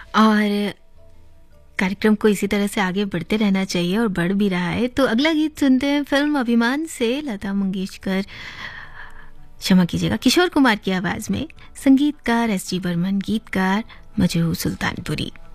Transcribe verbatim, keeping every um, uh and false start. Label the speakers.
Speaker 1: और कार्यक्रम को इसी तरह से आगे बढ़ते रहना चाहिए और बढ़ भी रहा है। तो अगला गीत सुनते हैं फिल्म अभिमान से, लता मंगेशकर, क्षमा कीजिएगा, किशोर कुमार की आवाज में, संगीतकार एस जी बर्मन, गीतकार मजरू सुल्तानपुरी।